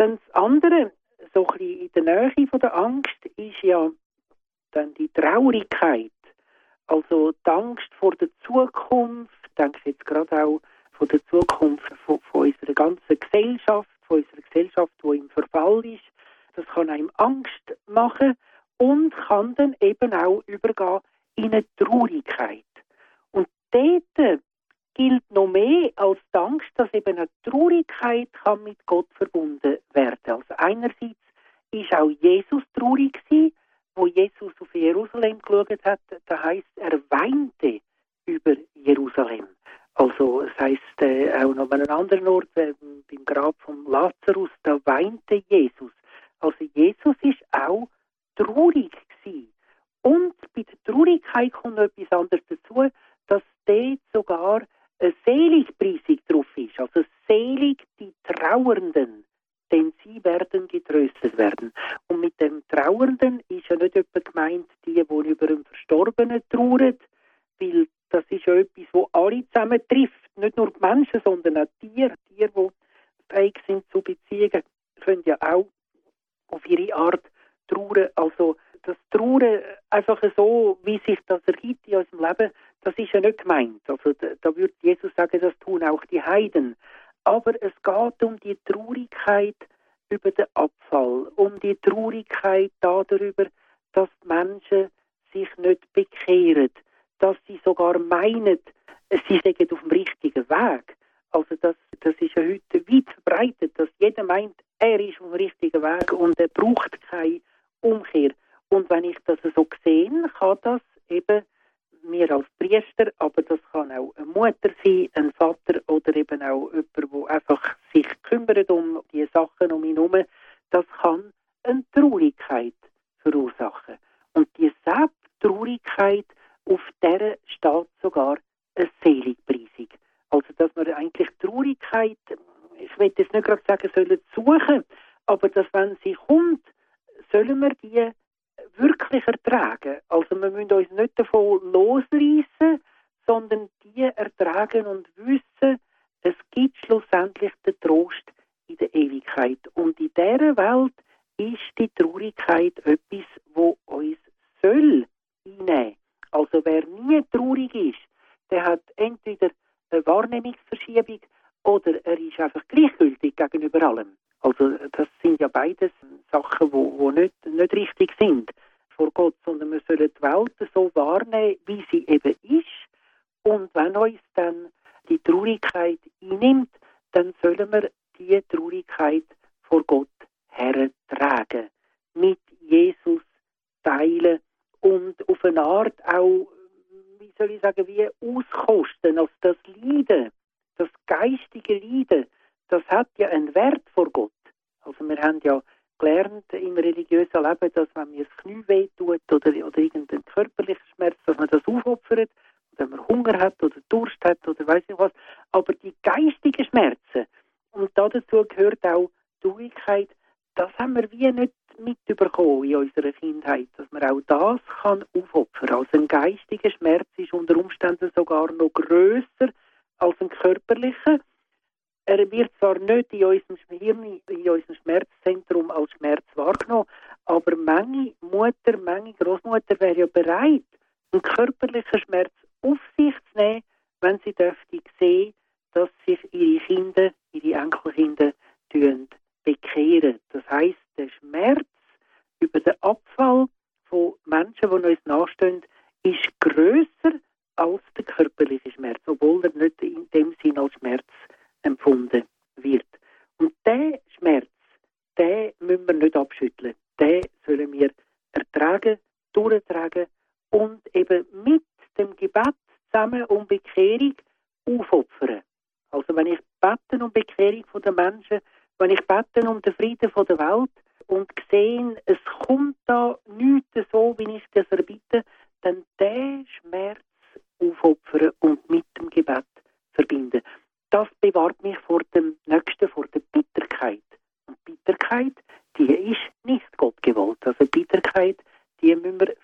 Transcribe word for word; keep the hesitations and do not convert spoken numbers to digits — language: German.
dann das andere, so ein bisschen in der Nähe von der Angst, ist ja dann die Traurigkeit. Also die Angst vor der Zukunft, denke ich jetzt gerade auch von der Zukunft von, von unserer ganzen Gesellschaft, von unserer Gesellschaft, die im Verfall ist. Das kann einem Angst machen und kann dann eben auch übergehen in eine Traurigkeit. Und dort gilt noch mehr als die Angst, dass eben eine Traurigkeit kann mit Gott verbunden werden. Also einerseits ist auch Jesus traurig gewesen, wo Jesus auf Jerusalem geschaut hat. Da heisst, er weinte über Jerusalem. Also es heisst äh, auch noch an einem anderen Ort, äh, beim Grab von Lazarus, da weinte Jesus. Also Jesus ist auch traurig gewesen. Und bei der Traurigkeit kommt noch etwas anderes dazu, dass dort sogar eine Seligpreisung drauf ist. Also selig die Trauernden, denn sie werden getröstet werden. Und mit dem Trauernden ist ja nicht etwa gemeint, die, die über einen Verstorbenen trauern, weil das ist ja etwas, das alle zusammen trifft. Nicht nur die Menschen, sondern auch die Tiere. Tiere, die fähig sind zu Beziehungen, können ja auch auf ihre Art trauern. Also das Trauern einfach so, wie sich das ergibt in unserem Leben, das ist ja nicht gemeint. Also da, da würde Jesus sagen, das tun auch die Heiden. Aber es geht um die Traurigkeit über den Abfall, um die Traurigkeit darüber, dass die Menschen sich nicht bekehren, dass sie sogar meinen, sie seien auf dem richtigen Weg. Also das, das ist ja heute weit verbreitet, dass jeder meint, er ist auf dem richtigen Weg und er braucht keine Umkehr. Und wenn ich das so sehe, kann das eben mir als Priester, aber das kann auch eine Mutter sein, ein Vater oder eben auch jemand, der einfach sich kümmert um die Sachen um ihn herum, das kann eine Traurigkeit verursachen. Und diese Traurigkeit, auf der steht sogar eine Seligpreisung. Also dass wir eigentlich Traurigkeit, ich will jetzt nicht gerade sagen, sollen suchen, aber dass wenn sie kommt, sollen wir die wirklich ertragen. Also wir müssen uns nicht davon losreißen, sondern die ertragen und wissen, es gibt schlussendlich den Trost in der Ewigkeit. Und in dieser Welt ist die Traurigkeit etwas, wo uns soll einnehmen. Also wer nie traurig ist, der hat entweder eine Wahrnehmungsverschiebung oder er ist einfach gleichgültig gegenüber allem. Also das sind ja beides Sachen, die, die nicht, nicht richtig sind vor Gott, sondern wir sollen die Welt so wahrnehmen, wie sie eben ist. Und wenn uns dann die Traurigkeit einnimmt, dann sollen wir diese Traurigkeit vor Gott hertragen, mit Jesus teilen und auf eine Art auch, wie soll ich sagen, wie auskosten. Also das Leiden, das geistige Leiden, das hat ja einen Wert vor Gott. Also wir haben ja gelernt im religiösen Leben, dass wenn mir das Knie weh tut oder, oder irgendein körperlicher Schmerz, dass man das aufopfert, wenn man Hunger hat oder Durst hat oder weiss nicht was. Aber die geistigen Schmerzen, und dazu gehört auch Traurigkeit, das haben wir wie nicht mitbekommen in unserer Kindheit, dass man auch das kann aufopfern. Also ein geistiger Schmerz ist unter Umständen sogar noch grösser als ein körperlicher. Er wird zwar nicht in unserem Hirn, in unserem Schmerzzentrum als Schmerz wahrgenommen, aber manche Mutter, manche Großmutter wäre ja bereit, einen körperlichen Schmerz auf sich zu nehmen, wenn sie dürfte sehen, dass sich ihre Kinder, ihre Enkelkinder bekehren. Das heisst, der Schmerz über den Abfall von Menschen, die uns nahestehen, ist grösser als der körperliche Schmerz, obwohl er nicht in dem Sinn als Schmerz empfunden wird. Und diesen Schmerz, den müssen wir nicht abschütteln. Den sollen wir ertragen, durchtragen und eben mit dem Gebet zusammen um Bekehrung aufopfern. Also wenn ich bete um Bekehrung der Menschen, wenn ich bete um den Frieden der Welt und sehe, es kommt da nichts so, wie ich das erbitte, dann den Schmerz aufopfern und mit dem Gebet verbinden. Das bewahrt mich vor dem Nächsten, vor der Bitterkeit. Und Bitterkeit, die ist nicht Gott gewollt. Also Bitterkeit, die müssen wir